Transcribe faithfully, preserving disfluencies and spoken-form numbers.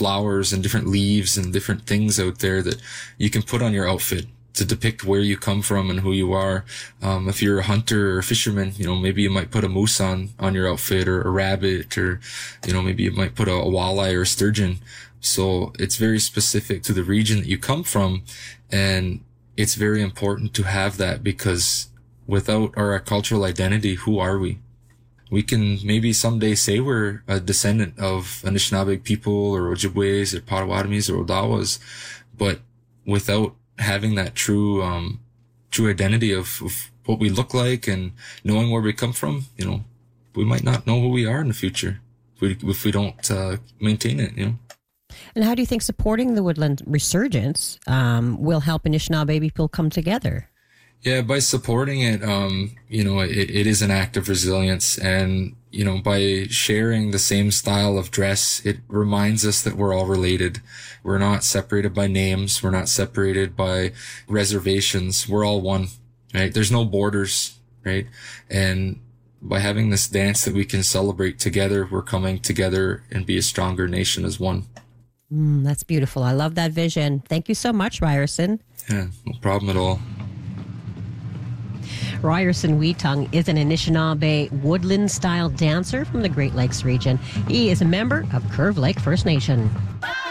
flowers and different leaves and different things out there that you can put on your outfit to depict where you come from and who you are. Um, if you're a hunter or a fisherman, you know, maybe you might put a moose on, on your outfit, or a rabbit, or, you know, maybe you might put a, a walleye or a sturgeon. So it's very specific to the region that you come from. And it's very important to have that, because without our cultural identity, who are we? We can maybe someday say we're a descendant of Anishinaabe people, or Ojibways, or Potawatomis, or Odawas, but without having that true, um, true identity of, of what we look like and knowing where we come from, you know, we might not know who we are in the future if we, if we don't, uh, maintain it, you know. And how do you think supporting the woodland resurgence, um, will help Anishinaabe people come together? Yeah, by supporting it, um, you know, it, it is an act of resilience. And, you know, by sharing the same style of dress, it reminds us that we're all related. We're not separated by names. We're not separated by reservations. We're all one, right? There's no borders, right? And by having this dance that we can celebrate together, we're coming together and be a stronger nation as one. Mm, that's beautiful. I love that vision. Thank you so much, Ryerson. Yeah, no problem at all. Ryerson Weetung is an Anishinaabe woodland-style dancer from the Great Lakes region. He is a member of Curve Lake First Nation.